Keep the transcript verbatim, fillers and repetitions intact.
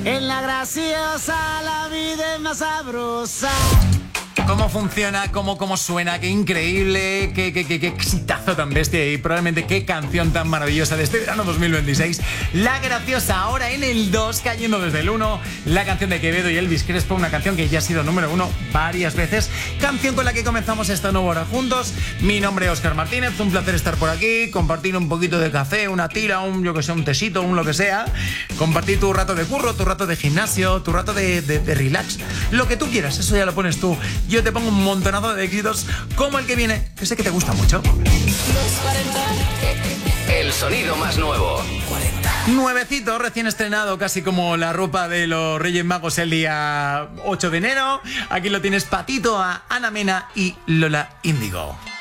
En la graciosa la vida es más sabrosa. ¿Cómo funciona? ¿Cómo, cómo suena? ¡Qué increíble! ¡Qué, qué, qué, qué exitazo tan bestia! Y probablemente qué canción tan maravillosa de este verano dos mil veintiséis. La graciosa, ahora en el dos, cayendo desde el uno. La canción de Quevedo y Elvis Crespo, una canción que ya ha sido número uno varias veces. Canción con la que comenzamos esta nueva hora juntos. Mi nombre es Óscar Martínez, un placer estar por aquí. Compartir un poquito de café, una tira, un, yo que sé, un tesito, un lo que sea. Compartir tu rato de curro, tu rato de gimnasio, tu rato de, de, de relax. Lo que tú quieras, eso ya lo pones tú. Yo te pongo un montonazo de éxitos como el que viene, que sé que te gusta mucho. El sonido más nuevo. cuarenta. Nuevecito, recién estrenado, casi como la ropa de los Reyes Magos el día ocho de enero. Aquí lo tienes, Patito, a Ana Mena y Lola Índigo.